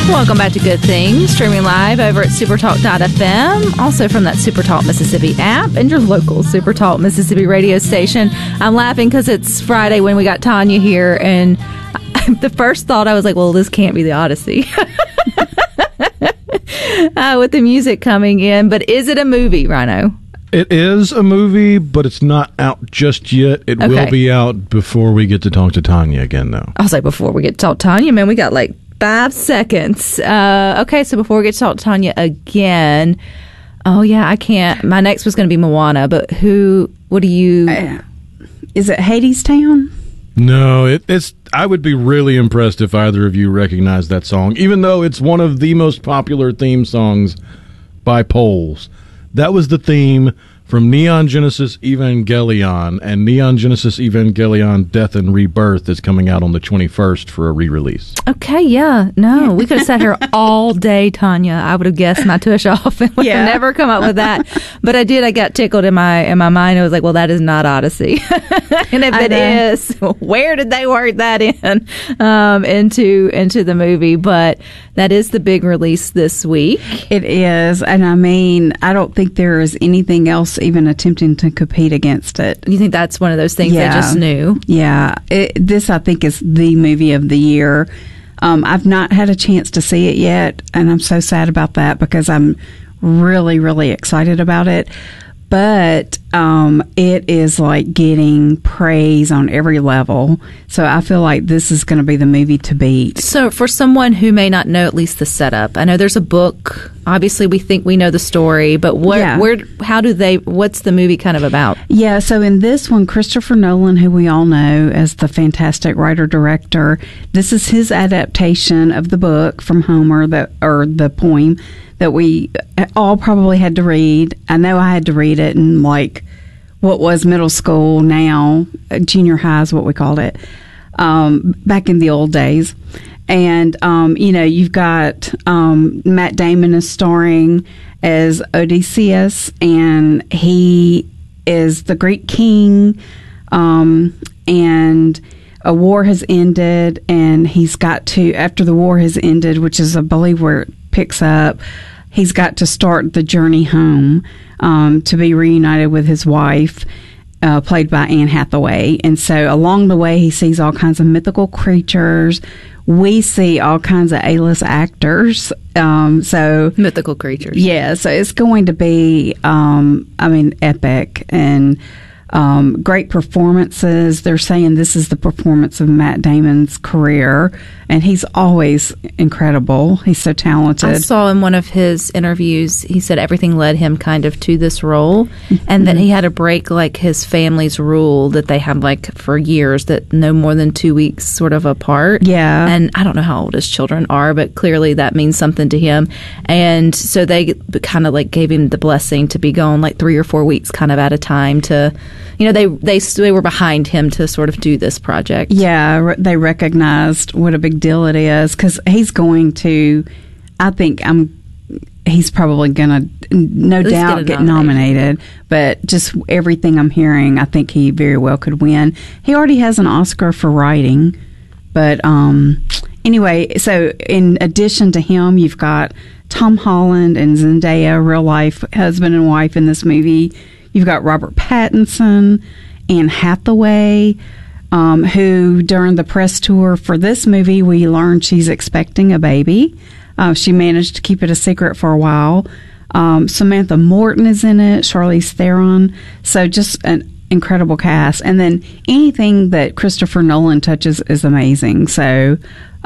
Welcome back to Good Things, streaming live over at supertalk.fm, also from that Supertalk Mississippi app and your local Supertalk Mississippi radio station. I'm laughing because it's Friday when we got Tanya here, and the first thought I was like, well, this can't be the Odyssey. With the music coming in. But is it a movie, Rhino? It is a movie, but it's not out just yet. It will be out before we get to talk to Tanya again, though. I was like, before we get to talk to Tanya, man, we got like 5 seconds. Okay, so before we get to talk to Tanya again, oh yeah, I can't. My next was going to be Moana, but what do you... is it Hadestown? No, it's. I would be really impressed if either of you recognize that song, even though it's one of the most popular theme songs by polls. That was the theme from Neon Genesis Evangelion, and Neon Genesis Evangelion Death and Rebirth is coming out on the 21st for a re-release. Okay, yeah. No, we could have sat here all day, Tanya. I would have guessed my tush off and would have never come up with that. But I did. I got tickled in my mind. I was like, well, that is not Odyssey. And if it is, where did they work that in into the movie? But that is the big release this week. It is. And I mean, I don't think there is anything else even attempting to compete against it. You think that's one of those things they just knew? Yeah. This, I think, is the movie of the year. I've not had a chance to see it yet, and I'm so sad about that because I'm really, really excited about it. But it is like getting praise on every level. So I feel like this is going to be the movie to beat. So for someone who may not know at least the setup, I know there's a book. Obviously, we think we know the story, but what's the movie kind of about? Yeah, so in this one, Christopher Nolan, who we all know as the fantastic writer-director, this is his adaptation of the book from Homer, or the poem that we all probably had to read. I know I had to read it in like what was middle school, now junior high is what we called it, back in the old days. And, you've got Matt Damon is starring as Odysseus, and he is the Greek king, and a war has ended, and he's got to, after the war has ended, which is, I believe, where it picks up, he's got to start the journey home to be reunited with his wife, played by Anne Hathaway. And so along the way, he sees all kinds of mythical creatures. We see all kinds of A-list actors. Mythical creatures. Yeah, so it's going to be, epic and great performances. They're saying this is the performance of Matt Damon's career, and he's always incredible. He's so talented. I saw in one of his interviews, he said everything led him kind of to this role, and that he had to break like his family's rule that they have like for years, that no more than 2 weeks sort of apart. Yeah. And I don't know how old his children are, but clearly that means something to him. And so they kind of like gave him the blessing to be gone like 3 or 4 weeks kind of at a time to... they were behind him to sort of do this project. Yeah, they recognized what a big deal it is, because he's going to, I think, he's probably going to, no doubt, get nominated. But just everything I'm hearing, I think he very well could win. He already has an Oscar for writing. But anyway, so in addition to him, you've got Tom Holland and Zendaya, real life husband and wife in this movie. You've got Robert Pattinson, Anne Hathaway, who during the press tour for this movie, we learned she's expecting a baby. She managed to keep it a secret for a while. Samantha Morton is in it, Charlize Theron. So just an incredible cast. And then anything that Christopher Nolan touches is amazing. So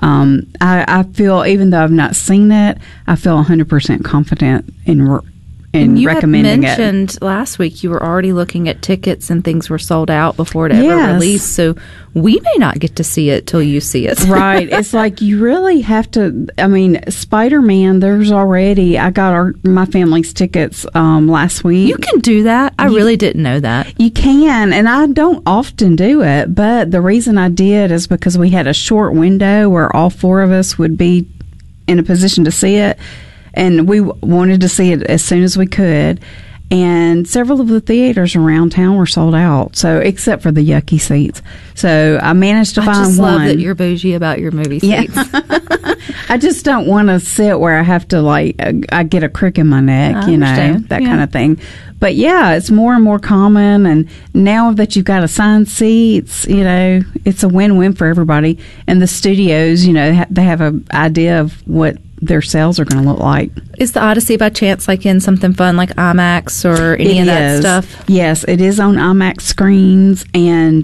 I feel, even though I've not seen it, I feel 100% confident in recommending it. You had mentioned last week you were already looking at tickets and things were sold out before it ever released, so we may not get to see it till you see it. Right. It's like you really have to, Spider-Man, I got my family's tickets last week. You can do that? I really didn't know that. You can, and I don't often do it, but the reason I did is because we had a short window where all 4 of us would be in a position to see it. And we wanted to see it as soon as we could. And several of the theaters around town were sold out, so except for the yucky seats. So I managed to find one. I just love that you're bougie about your movie seats. Yeah. I just don't want to sit where I have to I get a crick in my neck, that kind of thing. But yeah, it's more and more common, and now that you've got assigned seats, it's a win-win for everybody. And the studios, they have an idea of what their sales are going to look like. Is the Odyssey by chance in something fun like IMAX or any of that stuff? Yes, it is on IMAX screens, and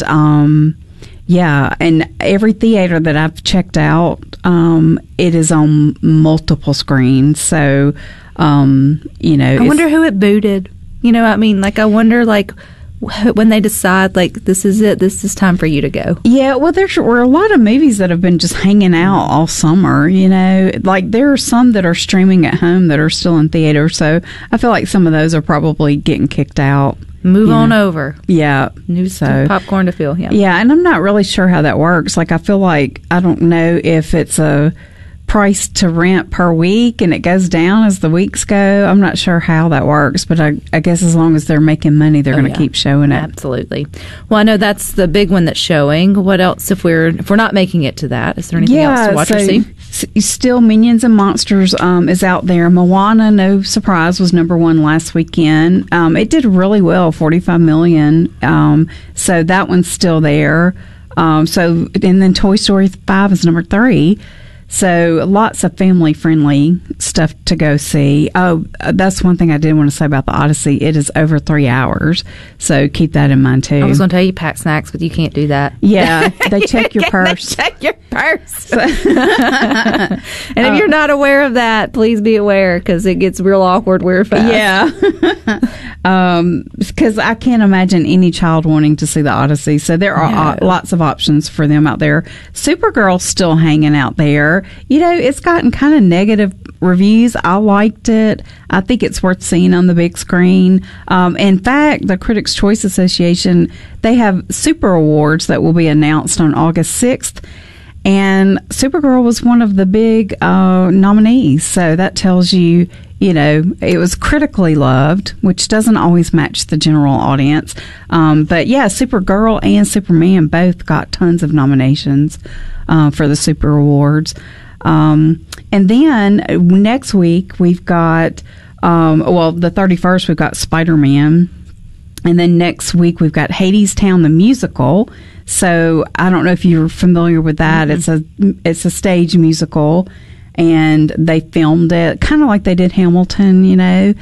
and every theater that I've checked out, it is on multiple screens. So, I wonder who it booted. I wonder, when they decide, this is it, this is time for you to go. Yeah, well, there were a lot of movies that have been just hanging out all summer, there are some that are streaming at home that are still in theater, so I feel like some of those are probably getting kicked out. Move on over. Yeah. New popcorn to fill, yeah. Yeah, and I'm not really sure how that works. I feel like, I don't know if it's a price to rent per week and it goes down as the weeks go. I'm not sure how that works, but I guess as long as they're making money, they're going to keep showing it. Absolutely. Well, I know that's the big one that's showing. What else, if we're not making it to that? Is there anything else to watch or see? Still, Minions and Monsters is out there. Moana, no surprise, was number one last weekend. It did really well, $45 million. So that one's still there. And then Toy Story 5 is number 3. So lots of family-friendly stuff to go see. Oh, that's one thing I did want to say about the Odyssey. It is over 3 hours, so keep that in mind, too. I was going to tell you pack snacks, but you can't do that. Yeah, they check your purse. They check your purse. And if you're not aware of that, please be aware, because it gets real awkward real fast. Yeah. Because I can't imagine any child wanting to see the Odyssey, so there are lots of options for them out there. Supergirl's still hanging out there. It's gotten kind of negative reviews. I liked it. I think it's worth seeing on the big screen. In fact, the Critics' Choice Association, they have Super Awards that will be announced on August 6th. And Supergirl was one of the big nominees. So that tells you, it was critically loved, which doesn't always match the general audience. But yeah, Supergirl and Superman both got tons of nominations for the Super Awards. And then next week we've got, the 31st we've got Spider-Man. And then next week we've got Hadestown the musical. So I don't know if you're familiar with that. Mm-hmm. It's a stage musical, and they filmed it kind of like they did Hamilton,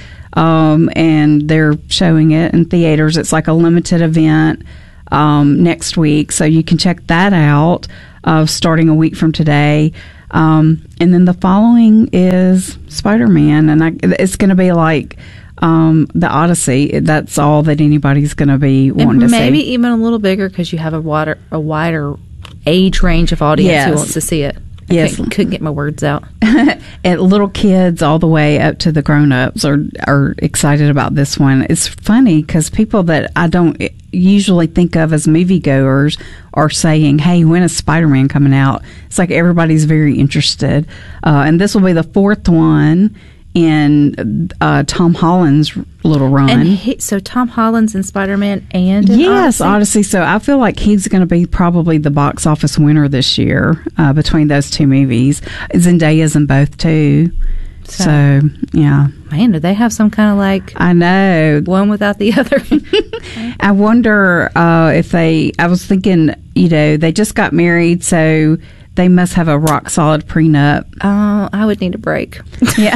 and they're showing it in theaters. It's like a limited event next week, so you can check that out starting a week from today. And then the following is Spider-Man, and it's going to be like the Odyssey. That's all that anybody's going to be wanting to see. Maybe even a little bigger, because you have a wider age range of audience who wants to see it. Yes. Couldn't get my words out. And little kids all the way up to the grown-ups are excited about this one. It's funny because people that I don't usually think of as moviegoers are saying, hey, when is Spider-Man coming out? It's like everybody's very interested. And this will be the 4th one in Tom Holland's little run. And so Tom Holland's in Spider-Man and in Odyssey. So I feel like he's going to be probably the box office winner this year between those two movies. Zendaya's in both too. So yeah. Man, do they have some kind of I know. One without the other? I wonder if I was thinking, they just got married, so they must have a rock solid prenup. Oh, I would need a break. Yeah.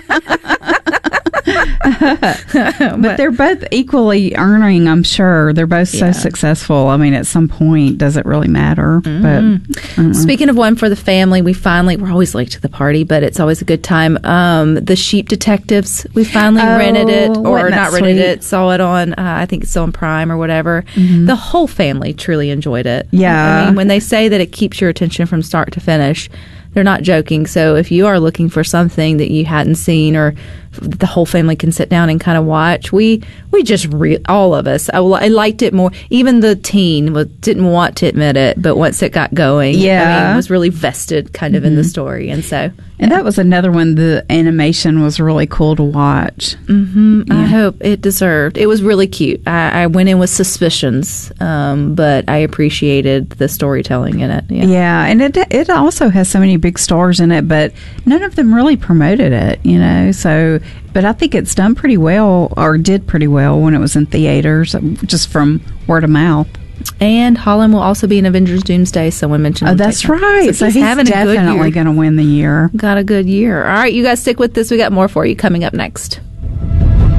But they're both equally earning, I'm sure. They're both so successful. I mean, at some point, does it really matter? Mm-hmm. But speaking of one for the family, we're always late to the party, but it's always a good time. The Sheep Detectives, we finally rented it, or not rented it, saw it on, I think it's still on Prime or whatever. Mm-hmm. The whole family truly enjoyed it. Yeah. I mean, when they say that it keeps your attention from start to finish, they're not joking. So if you are looking for something that you hadn't seen or the whole family can sit down and kind of watch. We just all of us. I liked it more. Even the teen didn't want to admit it, but once it got going, was really vested kind of in the story, and so. And that was another one. The animation was really cool to watch. Mm-hmm. Yeah. I hope it deserved. It was really cute. I went in with suspicions, but I appreciated the storytelling in it. Yeah, and it also has so many big stars in it, but none of them really promoted it, So, but I think it's done pretty well, or did pretty well when it was in theaters, just from word of mouth. And Holland will also be in Avengers Doomsday. Someone mentioned. Oh, that's right. So he's having definitely going to win the year. Got a good year. All right, you guys stick with this. We got more for you coming up next.